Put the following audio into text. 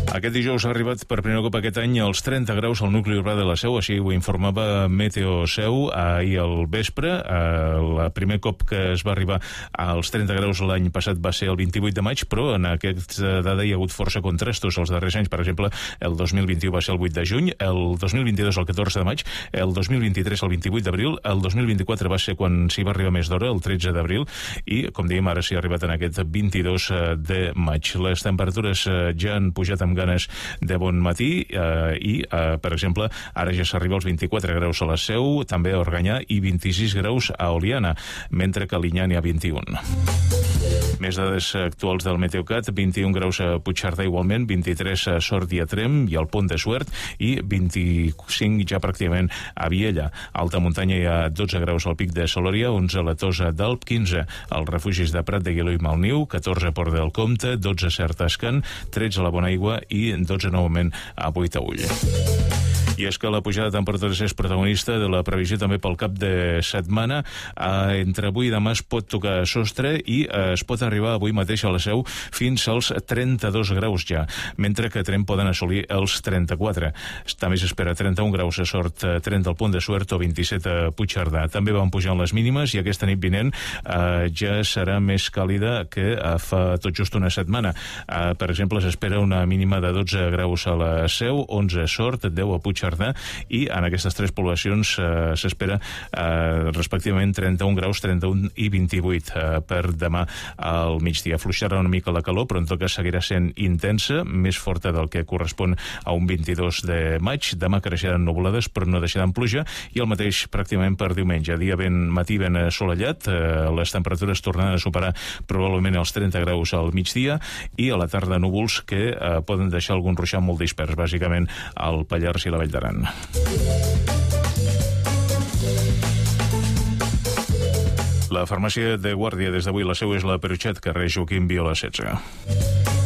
Aquest dijous ha arribat per primer cop aquest any als 30 graus al nucli urbà de la Seu, així ho informava Meteo Seu ahir al vespre. El primer cop que es va arribar als 30 graus l'any passat va ser el 28 de maig, però en aquesta dada hi ha hagut força contrastos els darrers anys. Per exemple, el 2021 va ser el 8 de juny, el 2022 el 14 de maig, el 2023 el 28 d'abril, el 2024 va ser quan s'hi va arribar més d'hora, el 13 d'abril, i, com dèiem, ara s'hi ha arribat en aquest 22 de maig. Les temperatures ja han pujat amb ganes de bon matí i, per exemple, ara ja s'arriba als 24 graus a la Seu, també a Organyà, i 26 graus a Oliana, mentre que a Linyà n'hi ha 21. Més dades actuals del Meteocat: 21 graus a Puigcerdà igualment, 23 a Sort i a Tremp i al Pont de Suert, i 25 ja pràcticament a Viella. A alta muntanya hi ha 12 graus al Pic de Solòria, 11 a la Tossa d'Alp, 15 als refugis de Prat de Guiló i Malniu, 14 a Port del Comte, 12 a Certascan, 13 a la Bonaigua i 12 novament a Boitaüll. I és que la pujada de temperatures és protagonista de la previsió també pel cap de setmana. Entre avui i demà es pot tocar sostre i es pot arribar avui mateix a la Seu fins als 32 graus ja, mentre que a Tremp poden assolir els 34. També s'espera 31 graus a Sort, 30 al Pont de Suert o 27 a Puigcerdà. També van pujant les mínimes i aquesta nit vinent ja serà més càlida que fa tot just una setmana. Per exemple, s'espera una mínima de 12 graus a la Seu, 11 a Sort, 10 a Puigcerdà, i en aquestes tres poblacions s'espera respectivament 31 graus, 31 i 28 per demà al migdia. Afluixarà una mica la calor, però en tot cas seguirà sent intensa, més forta del que correspon a un 22 de maig. Demà creixeran nuvolades, però no deixaran pluja, i el mateix pràcticament per diumenge. Matí ben assolellat, les temperatures tornaran a superar probablement els 30 graus al migdia, i a la tarda núvols que poden deixar algun ruixat molt dispers, bàsicament al Pallars i la Vall d'Aran. La farmàcia de Guàrdia des d'avui la Seu és la Perutxet, carrer Joaquim Viola 16.